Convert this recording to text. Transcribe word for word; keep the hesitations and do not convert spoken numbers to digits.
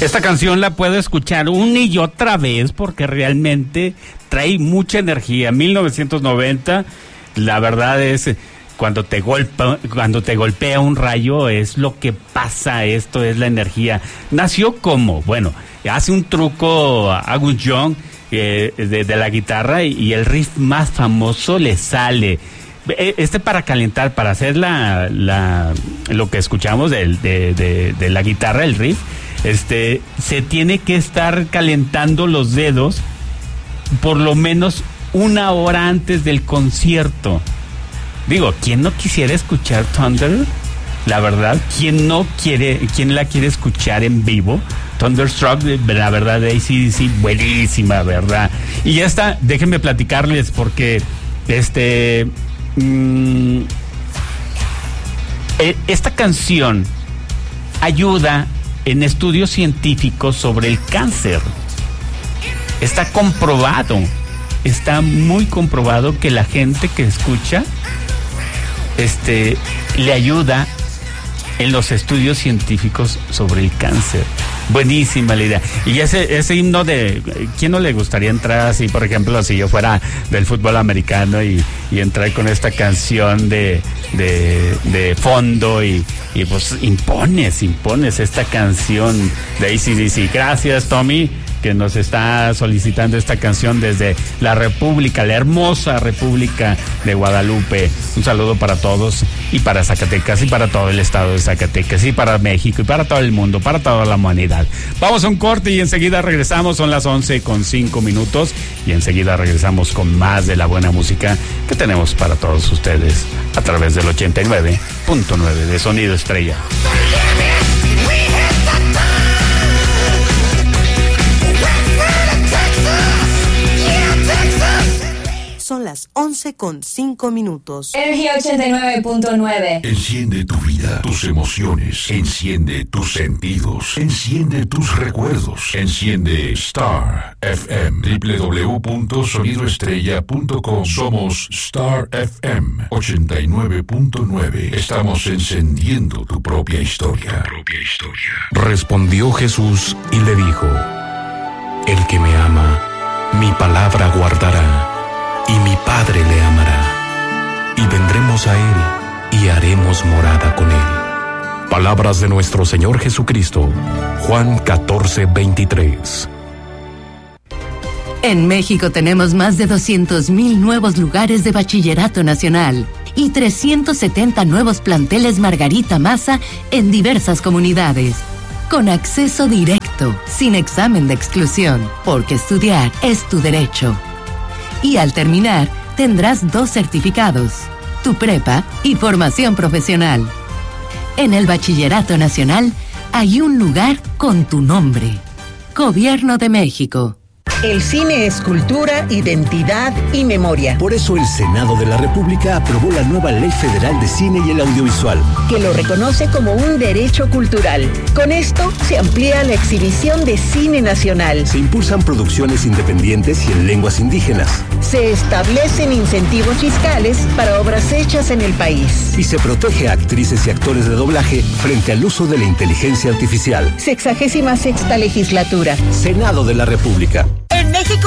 Esta canción la puedo escuchar una y otra vez porque realmente trae mucha energía. mil novecientos noventa, la verdad es, cuando te golpea, cuando te golpea un rayo, es lo que pasa, esto es la energía. Nació como, bueno, hace un truco a Angus Young eh, de, de la guitarra y, y el riff más famoso le sale. Este para calentar, para hacer la, la lo que escuchamos de, de, de, de la guitarra, el riff, este, se tiene que estar calentando los dedos por lo menos una hora antes del concierto. Digo, ¿quién no quisiera escuchar Thunder? La verdad, ¿quién no quiere, quién la quiere escuchar en vivo? Thunderstruck, la verdad, de A C D C, buenísima, ¿verdad? Y ya está, déjenme platicarles porque este mmm, esta canción ayuda en estudios científicos sobre el cáncer. Está comprobado, está muy comprobado que la gente que escucha este le ayuda en los estudios científicos sobre el cáncer. Buenísima la idea. Y ese, ese himno de, ¿quién no le gustaría entrar así, por ejemplo, si yo fuera del fútbol americano y, y entrar con esta canción de, de, de fondo y, y pues impones, impones esta canción de A C D C. Gracias, Tommy, que nos está solicitando esta canción desde la República, la hermosa República de Guadalupe. Un saludo para todos y para Zacatecas y para todo el estado de Zacatecas y para México y para todo el mundo, para toda la humanidad. Vamos a un corte y enseguida regresamos, son las once con cinco minutos y enseguida regresamos con más de la buena música que tenemos para todos ustedes a través del ochenta y nueve punto nueve de Sonido Estrella. Son las once con cinco minutos. Energía ochenta y nueve punto nueve. Enciende tu vida, tus emociones. Enciende tus sentidos. Enciende tus recuerdos. Enciende Star F M. doble u doble u doble u punto sonido estrella punto com. Somos Star F M ochenta y nueve punto nueve. Estamos encendiendo tu propia historia. Tu propia historia. Respondió Jesús y le dijo: el que me ama, mi palabra guardará, y mi Padre le amará, y vendremos a él, y haremos morada con él. Palabras de nuestro Señor Jesucristo. Juan catorce, veintitrés. En México tenemos más de doscientos mil nuevos lugares de bachillerato nacional y trescientos setenta nuevos planteles Margarita Maza en diversas comunidades, con acceso directo, sin examen de exclusión, porque estudiar es tu derecho. Y al terminar, tendrás dos certificados, tu prepa y formación profesional. En el Bachillerato Nacional hay un lugar con tu nombre. Gobierno de México. El cine es cultura, identidad y memoria. Por eso el Senado de la República aprobó la nueva Ley Federal de Cine y el Audiovisual, que lo reconoce como un derecho cultural. Con esto se amplía la exhibición de cine nacional. Se impulsan producciones independientes y en lenguas indígenas. Se establecen incentivos fiscales para obras hechas en el país. Y se protege a actrices y actores de doblaje frente al uso de la inteligencia artificial. Sexagésima sexta legislatura. Senado de la República. En México